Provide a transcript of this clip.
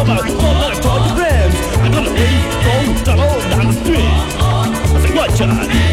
mama, fall out, draw your grams. I'm gonna raise, go, double down the street. I said, what, John?